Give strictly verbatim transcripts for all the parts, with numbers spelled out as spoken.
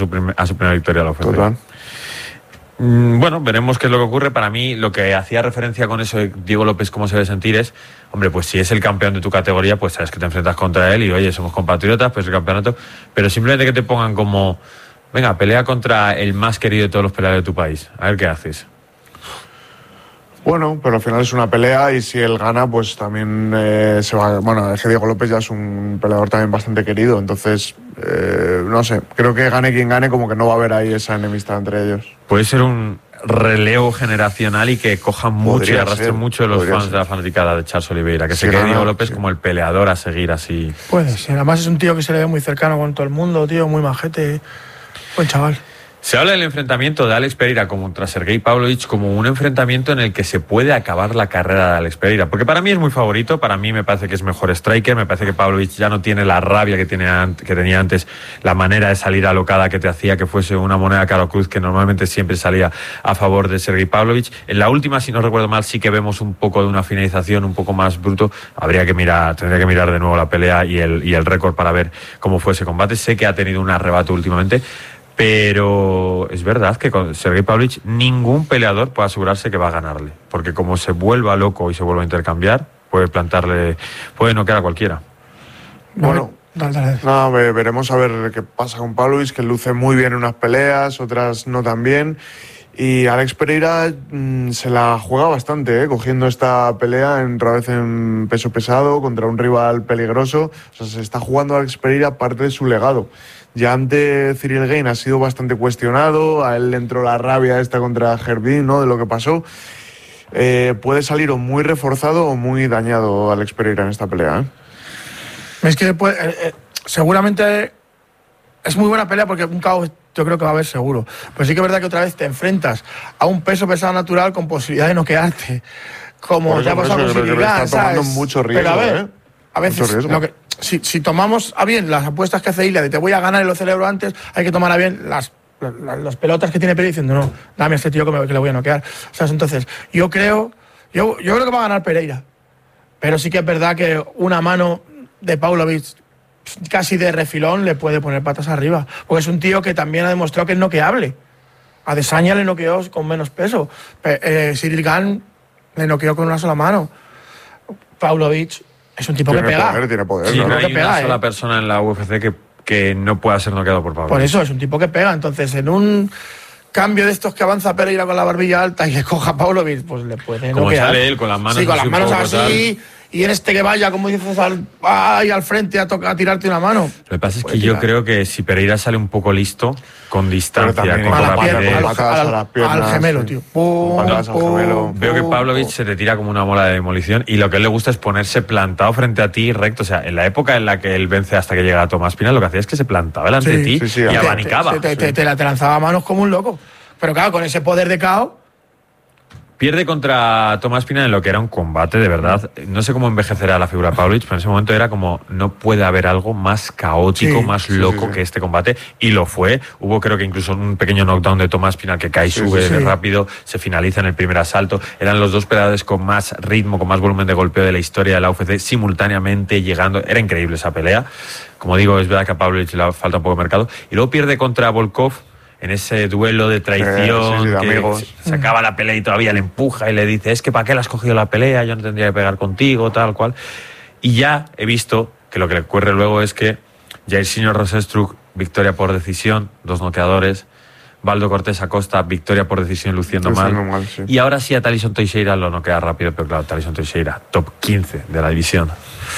su, prim- a su primera victoria a la U F C. Total. Bueno, veremos qué es lo que ocurre. Para mí, lo que hacía referencia con eso de Diego López, cómo se debe sentir es, hombre, pues si es el campeón de tu categoría, pues sabes que te enfrentas contra él y, oye, somos compatriotas, pues el campeonato, pero simplemente que te pongan como, venga, pelea contra el más querido de todos los peleadores de tu país, a ver qué haces. Bueno, pero al final es una pelea y si él gana, pues también eh, se va... Bueno, es que Diego López ya es un peleador también bastante querido, entonces, eh, no sé, creo que gane quien gane, como que no va a haber ahí esa enemistad entre ellos. Puede ser un relevo generacional y que cojan mucho Podría y arrastren ser, mucho de los podría fans ser. de la fanaticada de Charles Oliveira, que Sí, se quede no, Diego no, López sí. como el peleador a seguir así. Puede ser. Además es un tío que se le ve muy cercano con todo el mundo, tío, muy majete. Buen chaval. Se habla del enfrentamiento de Alex Pereira contra Sergei Pavlovich como un enfrentamiento en el que se puede acabar la carrera de Alex Pereira, porque para mí es muy favorito, para mí me parece que es mejor striker, me parece que Pavlovich ya no tiene la rabia que, tiene, que tenía antes, la manera de salir alocada que te hacía que fuese una moneda caro cruz que normalmente siempre salía a favor de Sergei Pavlovich. En la última, si no recuerdo mal, sí que vemos un poco de una finalización un poco más bruto, habría que mirar, tendría que mirar de nuevo la pelea y el, y el récord para ver cómo fue ese combate. Sé que ha tenido un arrebato últimamente, pero es verdad que con Sergei Pavlovich ningún peleador puede asegurarse que va a ganarle, porque como se vuelva loco y se vuelva a intercambiar, puede plantarle, puede noquear a cualquiera. Bueno, Dale, dale. nada, ve- veremos a ver qué pasa con Pavlovich, que luce muy bien en unas peleas, otras no tan bien. Y Alex Pereira mmm, se la juega bastante, ¿eh? Cogiendo esta pelea en, otra vez en peso pesado contra un rival peligroso. O sea, se está jugando Alex Pereira parte de su legado. Ya ante Cyril Gane ha sido bastante cuestionado, a él le entró la rabia esta contra Herbin, ¿no?, de lo que pasó. Eh, puede salir o muy reforzado o muy dañado Alex Pereira en esta pelea, ¿eh? Es que puede, eh, eh, seguramente es muy buena pelea porque un caos yo creo que va a haber seguro. Pero sí que es verdad que otra vez te enfrentas a un peso pesado natural con posibilidad de noquearte. Como Por te ha eso, por pasado eso con creo que Cyril le Gane, está tomando ¿sabes? mucho Pero riesgo, a ver, ¿eh? a Mucho veces, riesgo. lo que, si, si tomamos a bien las apuestas que hace Ilia de te voy a ganar y lo celebro antes, hay que tomar a bien las, las, las pelotas que tiene Pereira diciendo no, dame a este tío que, me, que le voy a noquear. ¿Sabes? Entonces, yo creo, yo, yo creo que va a ganar Pereira. Pero sí que es verdad que una mano de Pavlovich casi de refilón le puede poner patas arriba. Porque es un tío que también ha demostrado que es noqueable. A Desaña le noqueó con menos peso. Pe- eh, Cyril Gane le noqueó con una sola mano. Pavlovich es un tipo Tiene que pega. poder, tiene poder. Sí, ¿no? no que hay pega, una ¿eh? sola persona en la U F C que, que no pueda ser noqueado por Pavlovich. Por eso, es un tipo que pega. Entonces, en un cambio de estos que avanza Pereira con la barbilla alta y le coja a Pavlovich, pues le puede Como noquear. sale él con las manos Sí, con así las un manos poco así. Y en este que vaya, como dices, al, ahí al frente a, tocar, a tirarte una mano. Lo que pasa es Puede que yo tirar. creo que si Pereira sale un poco listo, con distancia, también con con a la la pierna, rapidez, al, patadas al- a las al piernas, gemelo, sí. tío. Pum, Patadas al pum, gemelo. veo que pum, Pavlovich pum. se te tira como una mola de demolición y lo que a él le gusta es ponerse plantado frente a ti recto. O sea, en la época en la que él vence hasta que llega a Tomás Pinal, lo que hacía es que se plantaba delante Sí, de ti sí, sí, y te- abanicaba. Te, te, te, sí. te la- te lanzaba manos como un loco. Pero claro, con ese poder de caos. Pierde contra Tomás Pinal en lo que era un combate, de verdad. No sé cómo envejecerá la figura de Pavlovich, pero en ese momento era como, no puede haber algo más caótico, Sí, más sí, loco sí, sí. que este combate. Y lo fue. Hubo creo que incluso un pequeño knockdown de Tomás Pinal que cae y Sí, sube sí, sí. rápido, se finaliza en el primer asalto. Eran los dos peleadores con más ritmo, con más volumen de golpeo de la historia de la U F C, simultáneamente llegando. Era increíble esa pelea. Como digo, es verdad que a Pavlovich le falta un poco de mercado. Y luego pierde contra Volkov en ese duelo de traición, Sí, sí, de que amigos. se acaba la pelea y todavía le empuja y le dice, es que ¿para qué le has cogido la pelea? Yo no tendría que pegar contigo, tal cual. Y ya he visto que lo que le ocurre luego es que Jairzinho Rozenstruik, victoria por decisión, dos noqueadores. Baldo Cortés Acosta, victoria por decisión, luciendo, Luciendo mal. mal, sí. Y ahora sí a Talison Teixeira lo noquea rápido, pero claro, Talison Teixeira, top quince de la división.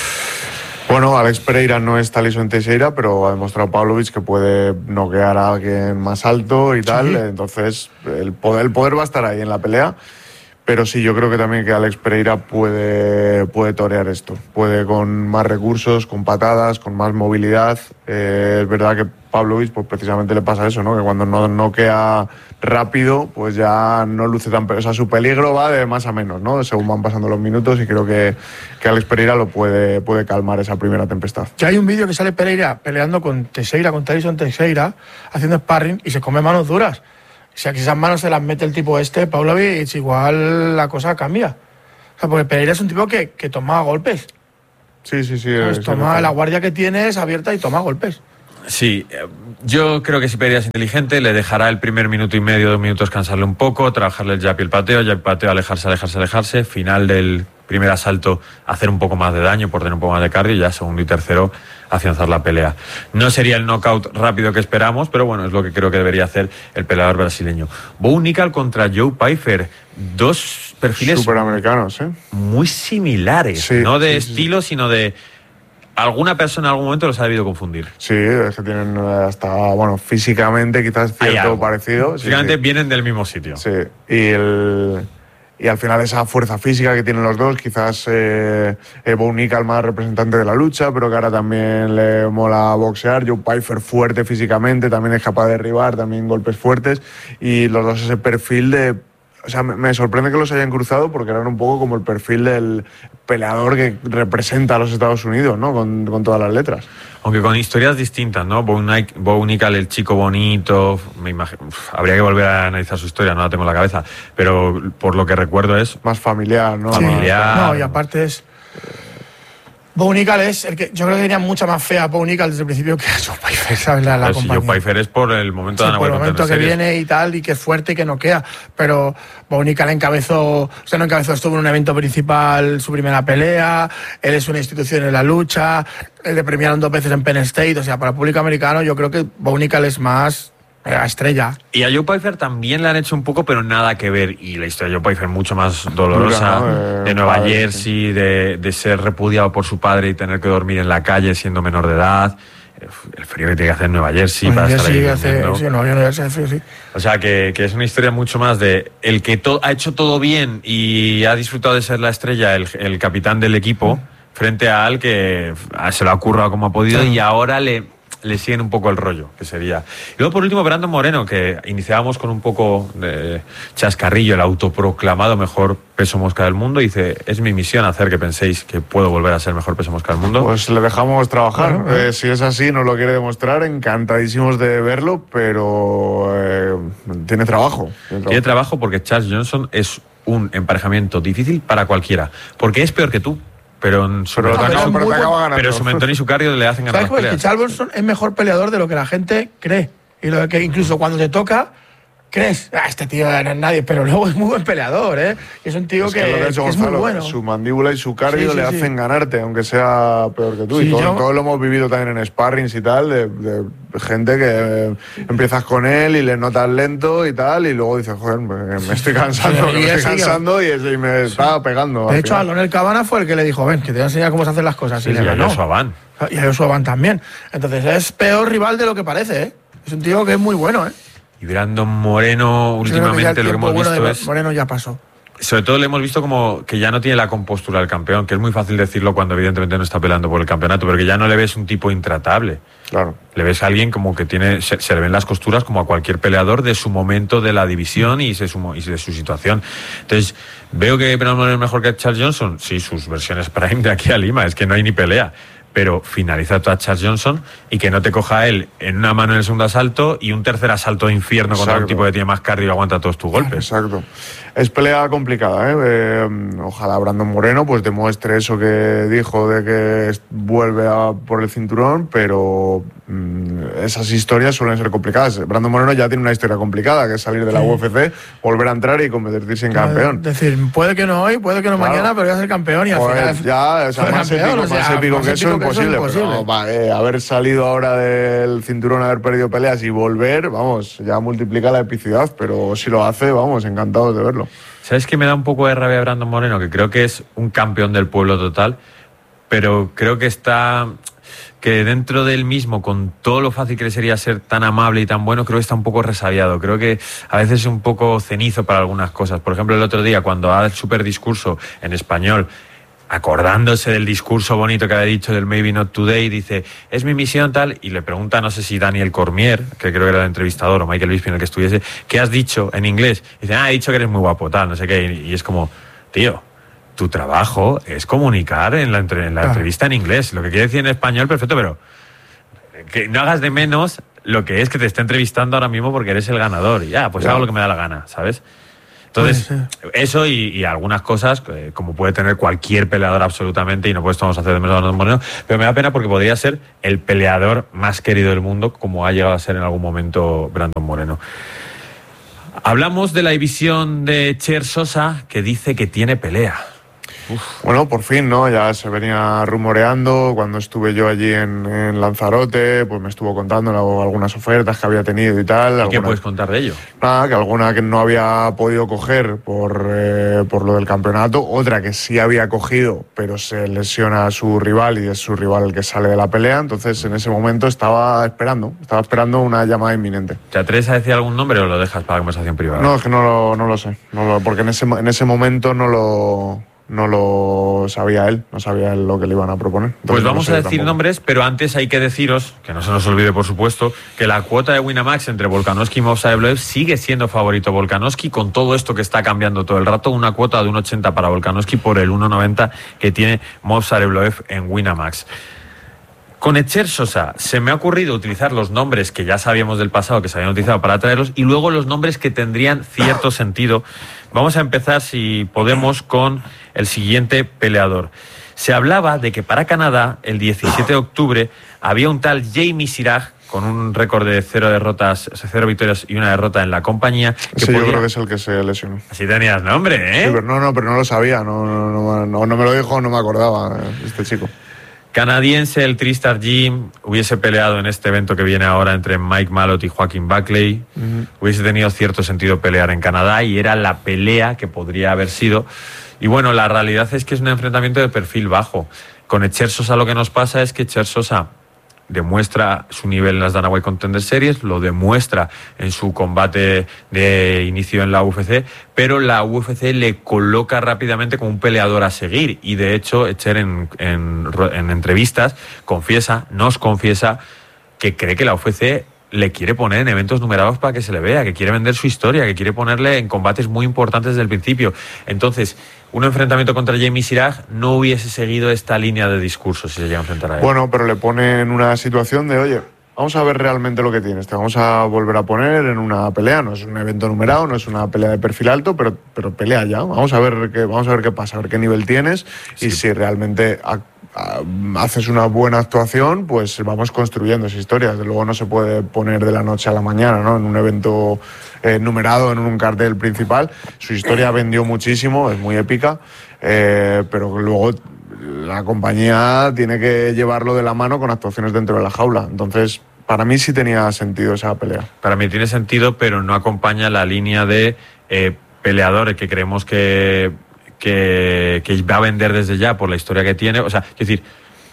Bueno, Alex Pereira no es Talison Teixeira, pero ha demostrado Pavlovich que puede noquear a alguien más alto y tal. Sí. Entonces, el poder, el poder va a estar ahí en la pelea. Pero sí, yo creo que también que Alex Pereira puede, puede torear esto. Puede con más recursos, con patadas, con más movilidad. Eh, es verdad que Pavlovich, pues precisamente le pasa eso, ¿no? Que cuando no noquea rápido, pues ya no luce tan... O sea, su peligro va de más a menos, ¿no? Según van pasando los minutos, y creo que, que Alex Pereira lo puede, puede calmar esa primera tempestad. Ya hay un vídeo que sale Pereira peleando con Teixeira, con Talison Teixeira, haciendo sparring y se come manos duras. O sea, que esas manos se las mete el tipo este, Pavlovich, igual la cosa cambia. O sea, porque Pereira es un tipo que, que toma golpes. Sí, sí, sí. ¿Sabes? es- Toma es- la guardia que tiene es abierta y toma golpes. Sí, yo creo que si Pereira es inteligente, le dejará el primer minuto y medio, dos minutos cansarle un poco, trabajarle el jab y el pateo, jab y pateo, alejarse, alejarse, alejarse, final del primer asalto hacer un poco más de daño por tener un poco más de cardio y ya segundo y tercero afianzar la pelea. No sería el knockout rápido que esperamos, pero bueno, es lo que creo que debería hacer el peleador brasileño. Bo Nickal contra Joe Pyfer, dos perfiles superamericanos, ¿eh? muy similares, sí, no de sí, estilo, sí. sino de... Alguna persona en algún momento los ha debido confundir. Sí, es que tienen hasta, bueno, físicamente quizás cierto parecido. Físicamente sí, sí. vienen del mismo sitio. Sí, y el... Y al final esa fuerza física que tienen los dos, quizás eh, eh, Bo Nickal más representante de la lucha, pero que ahora también le mola boxear. Joe Pyfer fuerte físicamente, también es capaz de derribar, también golpes fuertes. Y los dos ese perfil de... O sea, me, me sorprende que los hayan cruzado porque eran un poco como el perfil del peleador que representa a los Estados Unidos, ¿no? Con, con todas las letras. Aunque con historias distintas, ¿no? Bo Nickal, el chico bonito, me imagino, uf, habría que volver a analizar su historia, no la tengo en la cabeza, pero por lo que recuerdo es... Más familiar, ¿no? Sí, familiar. No, y aparte es... Bo Nickal es el que yo creo que tenía mucha más fe a Bo Nickal desde el principio que a Joe Pyfer, ¿sabes? La, la pues compañía. Joe Pyfer es por el momento sí, de Ana por el White momento que series. viene y tal, y que es fuerte y que noquea. Pero Bo Nickal encabezó, o sea, no encabezó, estuvo en un evento principal, su primera pelea, él es una institución en la lucha, él le premiaron dos veces en Penn State, o sea, para el público americano yo creo que Bo Nickal es más... la estrella. Y a Joe Pyfer también le han hecho un poco, pero nada que ver. Y la historia de Joe Pyfer mucho más dolorosa, Dura, ¿no? eh, de Nueva padre, Jersey, sí. de, de ser repudiado por su padre y tener que dormir en la calle siendo menor de edad. El frío que tiene que hacer en Nueva Jersey Nueva para Jersey estar ahí. hace, sí, no, Nueva Jersey hace frío, sí. O sea, que, que es una historia mucho más de el que to, ha hecho todo bien y ha disfrutado de ser la estrella, el, el capitán del equipo, frente a Al que se lo ha currado como ha podido, sí. Y ahora le... le siguen un poco el rollo, que sería. Y luego, por último, Brandon Moreno, que iniciábamos con un poco de chascarrillo, el autoproclamado mejor peso mosca del mundo, y dice, es mi misión hacer que penséis que puedo volver a ser mejor peso mosca del mundo. Pues le dejamos trabajar. Bueno, eh, si es así, nos lo quiere demostrar, encantadísimos de verlo, pero eh, tiene trabajo. Tiene trabajo. Tiene trabajo porque Charles Johnson es un emparejamiento difícil para cualquiera, porque es peor que tú. Pero, en su pero, mentón, no, su, pero, pero, pero su mentón y su cardio le hacen ganar las peleas. Que Charles Johnson es mejor peleador de lo que la gente cree. Y lo que incluso cuando te toca, crees, ah, este tío no es nadie, pero luego es muy buen peleador, ¿eh? Y es un tío es que, que, lo que, ha que hecho es Gonzalo, muy bueno. Su mandíbula y su cardio sí, sí, le sí. hacen ganarte, aunque sea peor que tú. Sí, y todo, yo... todo lo hemos vivido también en sparrings y tal, de, de gente que eh, empiezas con él y le notas lento y tal, y luego dices, joder, me, me estoy cansando, sí, me estoy sí, cansando y, y me está pegando. De hecho, Alonel Cabana fue el que le dijo, ven, que te voy a enseñar cómo se hacen las cosas. Sí, y sí, le ganó. y a Joshua Van. Y a Joshua Van también. Entonces es peor rival de lo que parece, ¿eh? Es un tío que es muy bueno, ¿eh? Y Brandon Moreno, últimamente lo que hemos bueno visto de es... Moreno ya pasó. Sobre todo le hemos visto como que ya no tiene la compostura del campeón, que es muy fácil decirlo cuando evidentemente no está peleando por el campeonato, pero que ya no le ves un tipo intratable. Claro. Le ves a alguien como que tiene, se, se le ven las costuras como a cualquier peleador de su momento de la división y de su, y de su situación. Entonces, veo que Brandon Moreno es mejor que Charles Johnson. Sí, sus versiones prime de aquí a Lima, es que no hay ni pelea. Pero finaliza tú a Charles Johnson y que no te coja él en una mano en el segundo asalto y un tercer asalto de infierno contra un tipo que tiene más cardio y aguanta todos tus golpes. Exacto. Es pelea complicada, ¿eh? Eh, ojalá Brandon Moreno pues demuestre eso que dijo de que vuelve a por el cinturón, pero mmm, esas historias suelen ser complicadas. Brandon Moreno ya tiene una historia complicada, que es salir de la sí. U F C, volver a entrar y convertirse en campeón. Es decir, puede que no hoy, puede que no claro. mañana, pero voy a ser campeón y al pues final... Ya, o sea, más campeón, épico, o sea, más épico más que eso, épico imposible. Que eso imposible. Pero, va, eh, haber salido ahora del cinturón, haber perdido peleas y volver, vamos, ya multiplica la epicidad, pero si lo hace, vamos, encantados de verlo. ¿Sabes qué me da un poco de rabia Brandon Moreno? Que creo que es un campeón del pueblo total, pero creo que está... que dentro del mismo, con todo lo fácil que le sería ser tan amable y tan bueno, creo que está un poco resabiado. Creo que a veces es un poco cenizo para algunas cosas. Por ejemplo, el otro día, cuando ha el super discurso en español, acordándose del discurso bonito que había dicho del Maybe Not Today, dice, es mi misión tal, y le pregunta, no sé si Daniel Cormier, que creo que era el entrevistador, o Michael Bisping, el que estuviese, ¿qué has dicho en inglés? Y dice, ah, he dicho que eres muy guapo, tal, no sé qué, y, y es como, tío, tu trabajo es comunicar en la, entre, en la ah. entrevista en inglés, lo que quiere decir en español, perfecto, pero que no hagas de menos lo que es que te esté entrevistando ahora mismo porque eres el ganador, y ya, pues claro. hago lo que me da la gana, ¿sabes? Entonces, sí, sí. eso y, y algunas cosas, eh, como puede tener cualquier peleador absolutamente, y no podemos hacer de menos a Brandon Moreno, pero me da pena porque podría ser el peleador más querido del mundo, como ha llegado a ser en algún momento Brandon Moreno. Hablamos de la división de Cher Sosa, que dice que tiene pelea. Uf. Bueno, por fin, ¿no? Ya se venía rumoreando. Cuando estuve yo allí en, en Lanzarote, pues me estuvo contando algunas ofertas que había tenido y tal. ¿Y alguna, qué puedes contar de ello? Nada, que alguna que no había podido coger por, eh, por lo del campeonato, otra que sí había cogido, pero se lesiona a su rival y es su rival el que sale de la pelea. Entonces, en ese momento estaba esperando, estaba esperando una llamada inminente. ¿Te atreves a decir algún nombre o lo dejas para la conversación privada? No, es que no lo, no lo sé, no lo, porque en ese, en ese momento no lo... No lo sabía él, no sabía él lo que le iban a proponer. Entonces, pues vamos no a decir tampoco. nombres, pero antes hay que deciros, que no se nos olvide por supuesto, que la cuota de Winamax entre Volkanovski y Movsarevloev sigue siendo favorito Volkanovski, con todo esto que está cambiando todo el rato, una cuota de uno ochenta para Volkanovski por el uno noventa que tiene Movsarevloev en Winamax. Con Cher Sosa se me ha ocurrido utilizar los nombres que ya sabíamos del pasado, que se habían utilizado para traerlos, y luego los nombres que tendrían cierto sentido. Vamos a empezar, si podemos, con el siguiente peleador. Se hablaba de que para Canadá, el diecisiete de octubre, había un tal Jamie Siraj, con un récord de cero derrotas, cero victorias y una derrota en la compañía. Que sí, podía... yo creo que es el que se lesionó. Así tenías nombre, ¿eh? Sí, pero no, no, pero no lo sabía, no, no, no, no, no me lo dijo, no me acordaba este chico. Canadiense, el Tristar Jim, hubiese peleado en este evento que viene ahora entre Mike Malott y Joaquín Buckley. Uh-huh. Hubiese tenido cierto sentido pelear en Canadá y era la pelea que podría haber sido. Y bueno, la realidad es que es un enfrentamiento de perfil bajo. Con Cher Sosa lo que nos pasa es que Cher Sosa demuestra su nivel en las Dana White Contender Series, lo demuestra en su combate de inicio en la U F C, pero la U F C le coloca rápidamente como un peleador a seguir, y de hecho Cher en, en, en entrevistas confiesa, nos confiesa que cree que la U F C le quiere poner en eventos numerados para que se le vea, que quiere vender su historia, que quiere ponerle en combates muy importantes desde el principio. Entonces, un enfrentamiento contra Jamie Siraj no hubiese seguido esta línea de discurso si se llega a enfrentar a él. Bueno, pero le pone en una situación de, oye, vamos a ver realmente lo que tienes, te vamos a volver a poner en una pelea, no es un evento numerado, no es una pelea de perfil alto, pero, pero pelea ya, vamos a ver qué, vamos a ver qué pasa, a ver qué nivel tienes, sí. Y si realmente a, a, haces una buena actuación, pues vamos construyendo esa historia. Desde luego no se puede poner de la noche a la mañana, ¿no? En un evento eh, numerado, en un cartel principal. Su historia vendió muchísimo, es muy épica, eh, pero luego la compañía tiene que llevarlo de la mano con actuaciones dentro de la jaula. Entonces, para mí sí tenía sentido esa pelea. Para mí tiene sentido, pero no acompaña la línea de eh, peleadores que creemos que, que, que va a vender desde ya por la historia que tiene. O sea, es decir,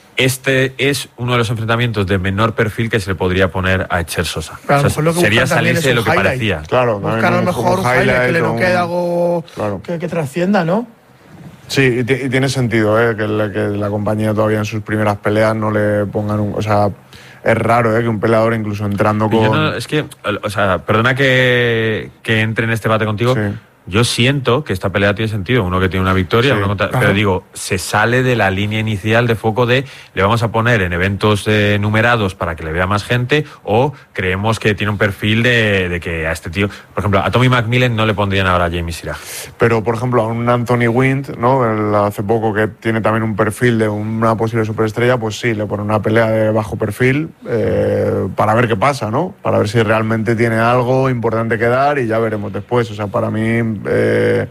este es uno de los enfrentamientos de menor perfil que se le podría poner a Cher Sosa. Claro, o sea, lo que sería salirse de lo que highlight. parecía. Claro, buscar a lo mejor un highlight, highlight que le no quede algo claro. que, que trascienda, ¿no? Sí, y, t- y tiene sentido, ¿eh? que, la, que la compañía todavía en sus primeras peleas no le pongan un... O sea, es raro, ¿eh? Que un peleador incluso entrando con... No, es que, o sea, perdona que, que entre en este debate contigo. Sí. Yo siento que esta pelea tiene sentido, uno que tiene una victoria, sí, uno contra, pero digo, se sale de la línea inicial de foco de le vamos a poner en eventos eh, numerados para que le vea más gente, o creemos que tiene un perfil de, de que a este tío, por ejemplo, a Tommy McMillan no le pondrían ahora a Jamie Siraj. Pero, por ejemplo, a un Anthony Wind, ¿no? El, hace poco, que tiene también un perfil de una posible superestrella, pues sí, le pone una pelea de bajo perfil eh, para ver qué pasa, ¿no? Para ver si realmente tiene algo importante que dar y ya veremos después. O sea, para mí... Eh,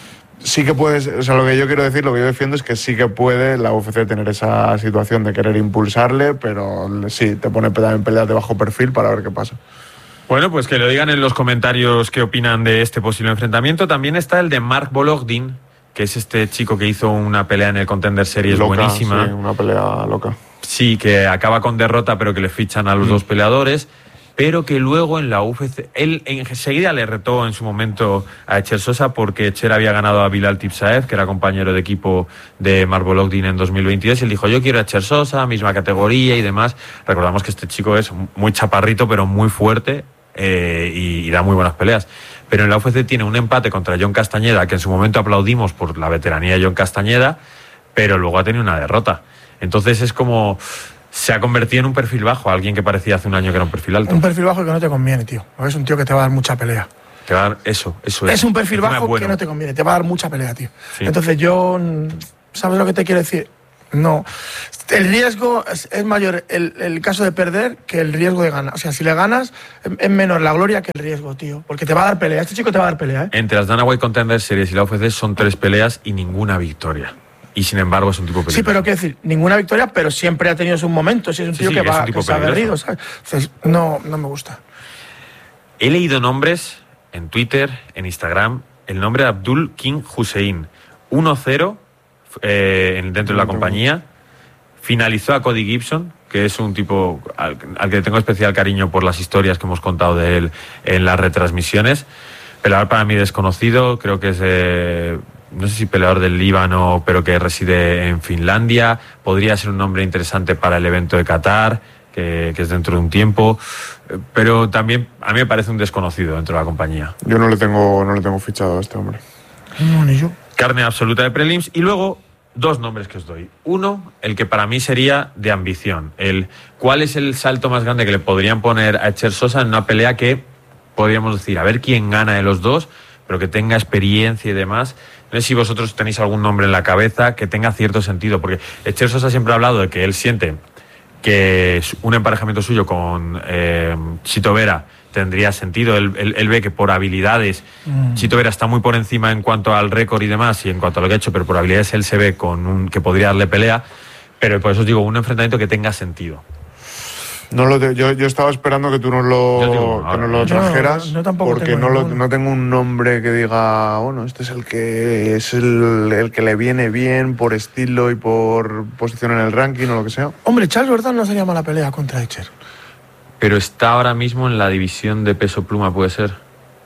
sí que puedes, o sea, lo que yo quiero decir, lo que yo defiendo es que sí que puede la U F C tener esa situación de querer impulsarle, pero sí, te pone también peleas de bajo perfil para ver qué pasa. Bueno, pues que lo digan en los comentarios qué opinan de este posible enfrentamiento. También está el de Mark Vologdin, que es este chico que hizo una pelea en el Contender Series loca, buenísima. Sí, una pelea loca. Sí, que acaba con derrota, pero que le fichan a los mm. dos peleadores. Pero que luego en la U F C, él enseguida le retó en su momento a Cher Sosa, porque Cher había ganado a Bilal Tipsaev, que era compañero de equipo de Mark Vologdin en dos mil veintidós, y él dijo, yo quiero a Cher Sosa, misma categoría y demás. Recordamos que este chico es muy chaparrito, pero muy fuerte eh, y, y da muy buenas peleas. Pero en la U F C tiene un empate contra John Castañeda, que en su momento aplaudimos por la veteranía de John Castañeda, pero luego ha tenido una derrota. Entonces es como... se ha convertido en un perfil bajo, alguien que parecía hace un año que era un perfil alto. Un perfil bajo que no te conviene, tío. Porque es un tío que te va a dar mucha pelea. Te va a dar eso, eso es. Es un perfil Encima bajo es bueno. que no te conviene, te va a dar mucha pelea, tío. Sí. Entonces yo, ¿sabes lo que te quiero decir? No. El riesgo es, es mayor el, el caso de perder que el riesgo de ganar. O sea, si le ganas, es, es menor la gloria que el riesgo, tío. Porque te va a dar pelea. Este chico te va a dar pelea, ¿eh? Entre las Dana White Contender Series y la U F C son tres peleas y ninguna victoria. Y sin embargo es un tipo peligroso. Sí, pero quiero decir, ninguna victoria, pero siempre ha tenido sus momentos. Si es un Sí, tío sí, que es va un tipo que se ha peligroso. aguerrido, ¿sabes? Entonces, no, no me gusta. He leído nombres en Twitter, en Instagram, el nombre de Abdul King Hussein, uno cero eh, dentro de la compañía, finalizó a Cody Gibson, que es un tipo al, al que tengo especial cariño por las historias que hemos contado de él en las retransmisiones. Peleador para mí desconocido, creo que es, eh, no sé si peleador del Líbano, pero que reside en Finlandia. Podría ser un nombre interesante para el evento de Qatar, que, que es dentro de un tiempo, pero también a mí me parece un desconocido dentro de la compañía. Yo no le tengo, no le tengo fichado a este hombre. No, ni yo. Carne absoluta de prelims. Y luego, dos nombres que os doy. Uno, el que para mí sería de ambición. El cuál es el salto más grande que le podrían poner a Echer Sosa en una pelea que podríamos decir, a ver quién gana de los dos, pero que tenga experiencia y demás. No sé si vosotros tenéis algún nombre en la cabeza que tenga cierto sentido, porque Echer Sosa siempre ha hablado de que él siente que un emparejamiento suyo con eh, Chito Vera tendría sentido. Él, él, él ve que por habilidades mm. Chito Vera está muy por encima en cuanto al récord y demás y en cuanto a lo que ha hecho, pero por habilidades él se ve con un que podría darle pelea, pero por eso os digo, un enfrentamiento que tenga sentido. No lo te, yo, yo estaba esperando que tú nos lo, digo, que nos lo trajeras, yo, yo porque tengo no, lo, ninguno. no tengo un nombre que diga, bueno, este es el que es el, el que le viene bien por estilo y por posición en el ranking o lo que sea. Hombre, Charles Jourdain no sería mala pelea contra Echer. Pero está ahora mismo en la división de peso pluma, ¿puede ser?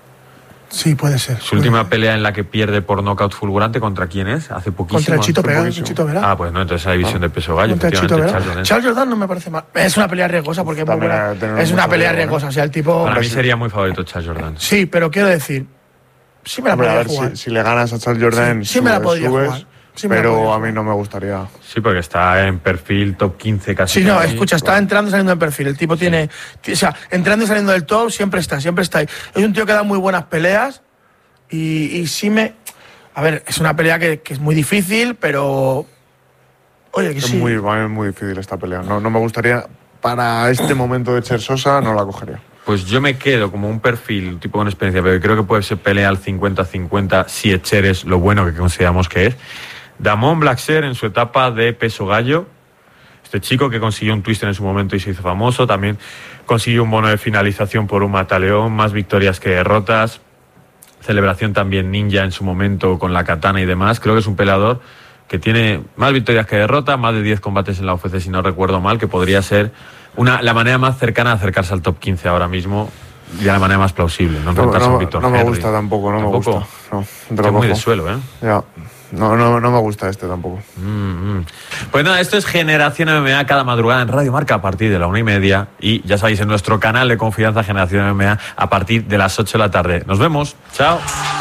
Sí, puede ser. Su puede última ser. pelea en la que pierde por nocaut fulgurante, ¿contra quién es? Hace poquísimo. Contra el Chito, hace Vera, poquísimo. Chito Vera. Ah, pues no, entonces la división ah. de peso gallo. Contra el Chito Vera. Charles, Charles Jourdain no me parece mal. Es una pelea riesgosa porque es, muy buena. Es una pelea riesgosa. O sea, el tipo. Para mí sería muy favorito Charles Jourdain. Sí, pero quiero decir, sí me la Hombre, podría a ver, jugar. Si, si le ganas a Charles Jourdain, sí, sí me la podría subes, jugar. Sí me la pero podría a jugar. mí no me gustaría. Sí, porque está en perfil top quince casi. Sí, no, casi. escucha, está entrando y saliendo del perfil. El tipo sí. tiene. O sea, entrando y saliendo del top, siempre está, siempre está ahí. Es un tío que da muy buenas peleas y, y sí me. A ver, es una pelea que, que es muy difícil, pero. Oye, que es sí. Muy, es muy difícil esta pelea. No, no me gustaría. Para este momento de Echer Sosa, no la cogería. Pues yo me quedo como un perfil, un tipo con experiencia, pero creo que puede ser pelea al cincuenta cincuenta si Echer es lo bueno que consideramos que es. Damon Blackser en su etapa de peso gallo. Este chico que consiguió un twister en su momento y se hizo famoso. También consiguió un bono de finalización por un mataleón, más victorias que derrotas. Celebración también ninja en su momento con la katana y demás. Creo que es un peleador que tiene más victorias que derrotas, más de diez combates en la U F C si no recuerdo mal, que podría ser una, la manera más cercana de acercarse al top quince ahora mismo y de la manera más plausible. No, no, no, Víctor no me Henry. gusta tampoco, no ¿Tampoco? me gusta. No, es muy de suelo, ¿eh? Ya. No, no, no me gusta este tampoco. Mm, mm. Pues nada, esto es Generación M M A cada madrugada en Radio Marca a partir de la una y media y ya sabéis en nuestro canal de confianza Generación M M A a partir de las ocho de la tarde. Nos vemos. Chao.